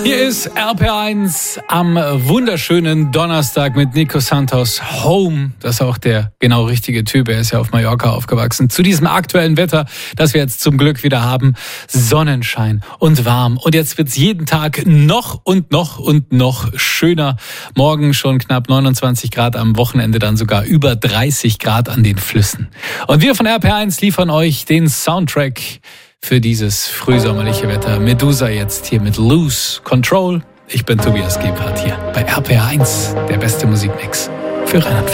Hier ist RPR1 am wunderschönen Donnerstag mit Nico Santos. Home, das ist auch der genau richtige Typ. Er ist ja auf Mallorca aufgewachsen. Zu diesem aktuellen Wetter, das wir jetzt zum Glück wieder haben. Sonnenschein und warm. Und jetzt wird's jeden Tag noch schöner. Morgen schon knapp 29 Grad, am Wochenende dann sogar über 30 Grad an den Flüssen. Und wir von RPR1 liefern euch den Soundtrack für dieses frühsommerliche Wetter. Medusa jetzt hier mit Lose Control. Ich bin Tobias Gebhardt hier bei RPR1, der beste Musikmix für Rheinland-Pfalz.